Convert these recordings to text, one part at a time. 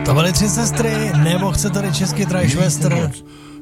To byly Tři sestry, nebo chce tady český trash western?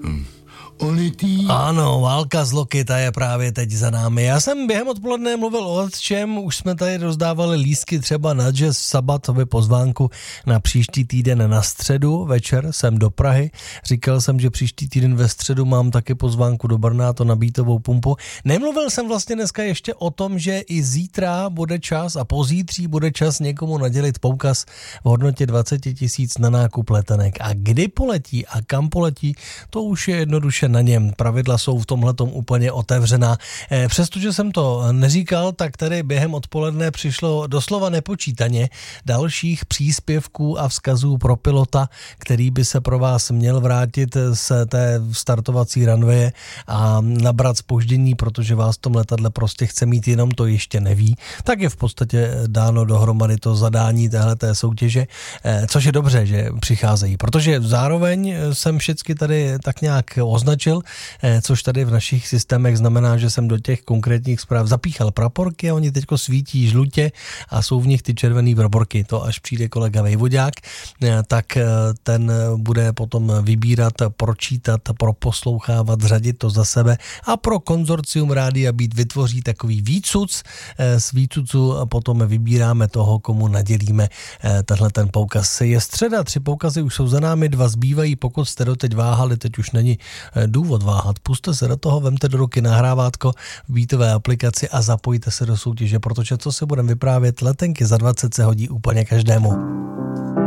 Ano, válka z Loki, ta je právě teď za námi. Já jsem během odpoledne mluvil o čem, už jsme tady rozdávali lístky třeba na Jazz Sabatové pozvánku na příští týden na středu večer, jsem do Prahy. Říkal jsem, že příští týden ve středu mám taky pozvánku do Brna, to na beatovou pumpu. Nemluvil jsem vlastně dneska ještě o tom, že i zítra bude čas a pozítří bude čas někomu nadělit poukaz v hodnotě 20 000 na nákup letenek. A kdy poletí a kam poletí, to už je jednoduše na něm. Pravidla jsou v tomhletom úplně otevřená. Přestože jsem to neříkal, tak tady během odpoledne přišlo doslova nepočítaně dalších příspěvků a vzkazů pro pilota, který by se pro vás měl vrátit z té startovací runwaye a nabrat zpoždění, protože vás v tom letadle prostě chce mít, jenom to ještě neví. Tak je v podstatě dáno dohromady to zadání téhleté soutěže, což je dobře, že přicházejí, protože zároveň jsem všechny tady tak nějak označil, což tady v našich systémech znamená, že jsem do těch konkrétních zpráv zapíchal praporky a oni teďko svítí žlutě a jsou v nich ty červený praporky. To až přijde kolega Vejvodák, tak ten bude potom vybírat, pročítat, proposlouchávat, řadit to za sebe a pro konzorcium Rádia Beat vytvoří takový výcuc. Z výcucu potom vybíráme toho, komu nadělíme tenhle ten poukaz. Je středa, 3 poukazy už jsou za námi, 2 zbývají, pokud jste doteď váhali, teď už není důvod váhat. Puste se do toho, vemte do ruky nahrávátko v beatové aplikaci a zapojte se do soutěže, protože co se budeme vyprávět, letenky za 20 se hodí úplně každému.